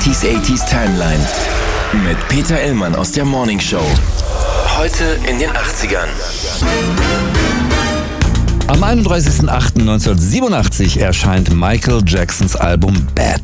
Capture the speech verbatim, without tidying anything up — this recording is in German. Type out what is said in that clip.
neunziger achtziger Timeline mit Peter Illmann aus der Morning Show. Heute in den achtzigern. Am einunddreißigsten achten neunzehnhundertsiebenundachtzig erscheint Michael Jacksons Album Bad.